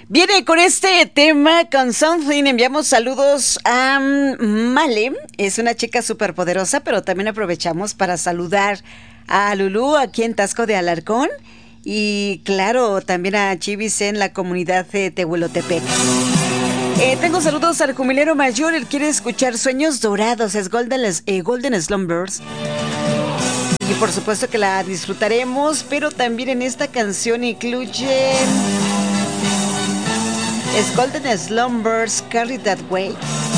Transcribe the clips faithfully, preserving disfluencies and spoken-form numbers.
Viene con este tema, con Something. Enviamos saludos a Male. Es una chica súper poderosa, pero también aprovechamos para saludar a Lulú aquí en Taxco de Alarcón. Y claro, también a Chivis en la comunidad de Tehuelotepec. Eh, tengo saludos al jubilero mayor. Él quiere escuchar Sueños Dorados. Es Golden, eh, Golden Slumbers. Y por supuesto que la disfrutaremos, pero también en esta canción incluye... es Golden Slumbers, Carry That Way.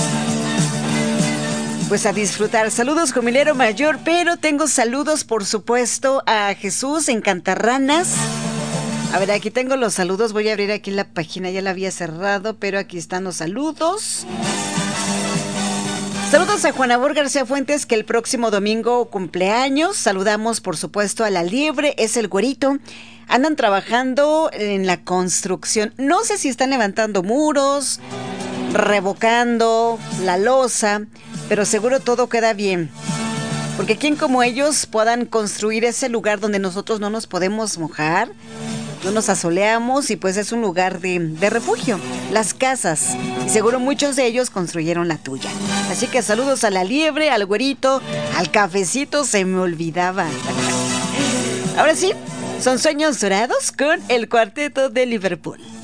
Pues a disfrutar. Saludos, Jumilero Mayor, pero tengo saludos, por supuesto, a Jesús en Cantarranas. A ver, aquí tengo los saludos. Voy a abrir aquí la página, ya la había cerrado, pero aquí están los saludos. Saludos a Juan Abor García Fuentes, que el próximo domingo cumpleaños. Saludamos, por supuesto, a La Liebre, es el güerito. Andan trabajando en la construcción. No sé si están levantando muros, revocando la losa, pero seguro todo queda bien. Porque quien como ellos puedan construir ese lugar donde nosotros no nos podemos mojar, no nos asoleamos, y pues es un lugar de, de refugio, las casas. Y seguro muchos de ellos construyeron la tuya. Así que saludos a La Liebre, al güerito, al cafecito, se me olvidaba. Ahora sí, son Sueños Dorados con el Cuarteto de Liverpool.